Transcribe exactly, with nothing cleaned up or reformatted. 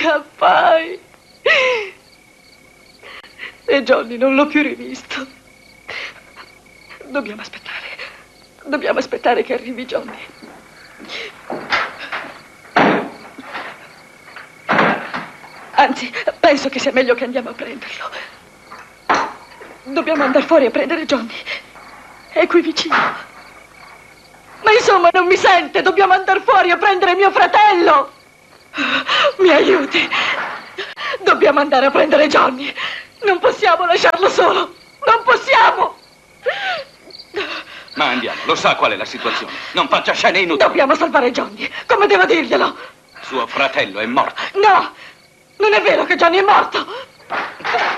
scappai. E Johnny non l'ho più rivisto. Dobbiamo aspettare. Dobbiamo aspettare che arrivi Johnny. Anzi, penso che sia meglio che andiamo a prenderlo. Dobbiamo andare fuori a prendere Johnny. È qui vicino. Ma insomma, non mi sente. Dobbiamo andare fuori a prendere mio fratello. Mi aiuti. Dobbiamo andare a prendere Johnny. Non possiamo lasciarlo solo. Non possiamo. Ma andiamo, lo sa qual è la situazione. Non faccia scene inutili. Dobbiamo salvare Johnny. Come devo dirglielo? Suo fratello è morto. No, non è vero che Johnny è morto.